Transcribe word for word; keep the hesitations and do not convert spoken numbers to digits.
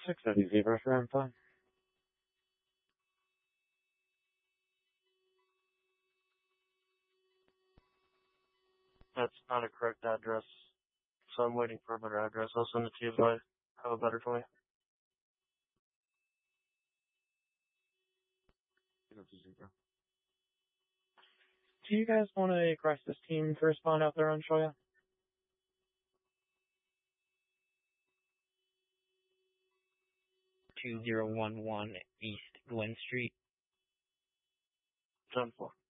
six Eddie Zebra for M five. That's not a correct address, so I'm waiting for a better address. I'll send it to you if I have a better for you. Do you guys want a crisis team to respond out there on Shoya? two zero one one East Glen Street. ten four.